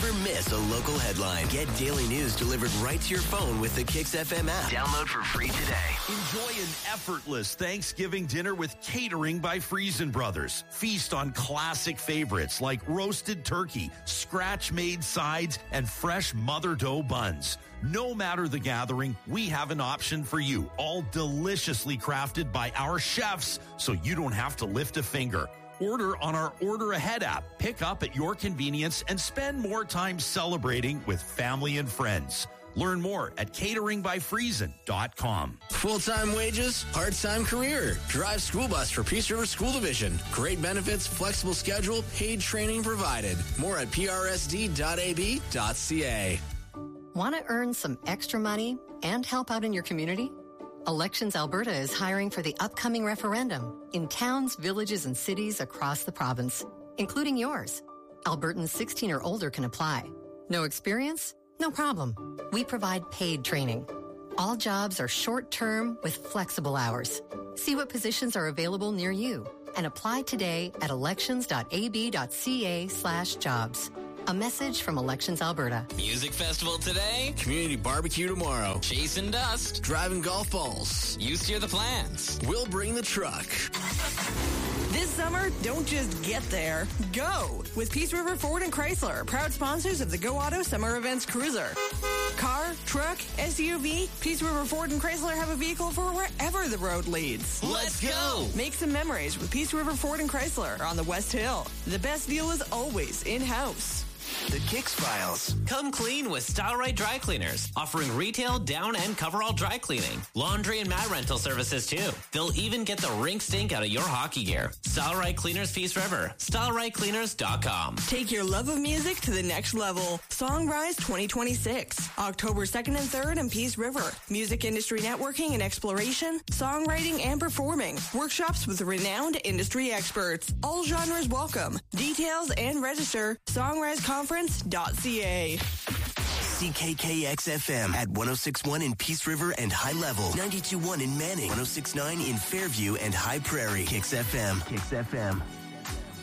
Never miss a local headline. Get daily news delivered right to your phone with the Kicks FM app. Download for free today. Enjoy an effortless Thanksgiving dinner with Catering by Friesen Brothers. Feast on classic favorites like roasted turkey, scratch-made sides, and fresh mother dough buns. No matter the gathering, we have an option for you, all deliciously crafted by our chefs, so you don't have to lift a finger. Order on our Order Ahead app. Pick up at your convenience and spend more time celebrating with family and friends. Learn more at cateringbyfriesen.com. Full-time wages, part-time career. Drive school bus for Peace River School Division. Great benefits, flexible schedule, paid training provided. More at prsd.ab.ca. Want to earn some extra money and help out in your community? Elections Alberta is hiring for the upcoming referendum in towns, villages, and cities across the province, including yours. Albertans 16 or older can apply. No experience? No problem. We provide paid training. All jobs are short-term with flexible hours. See what positions are available near you and apply today at elections.ab.ca/jobs. A message from Elections Alberta. Music festival today. Community barbecue tomorrow. Chasing dust. Driving golf balls. You steer the plans. We'll bring the truck. This summer, don't just get there. Go! With Peace River Ford and Chrysler, proud sponsors of the Go Auto Summer Events Cruiser. Car, truck, SUV, Peace River Ford and Chrysler have a vehicle for wherever the road leads. Let's go! Make some memories with Peace River Ford and Chrysler on the West Hill. The best deal is always in-house. The Kicks Files. Come clean with Style Right Dry Cleaners, offering retail, down, and coverall dry cleaning, laundry and mat rental services too. They'll even get the rink stink out of your hockey gear. Style Right Cleaners Peace River. StyleRightCleaners.com. Take your love of music to the next level. Songrise 2026, October 2nd and 3rd in Peace River. Music industry networking and exploration, songwriting and performing. Workshops with renowned industry experts. All genres welcome. Details and register. SongriseConference.ca. CKKX-FM at 106.1 in Peace River and High Level. 92.1 in Manning. 106.9 in Fairview and High Prairie. Kicks FM. Kicks FM.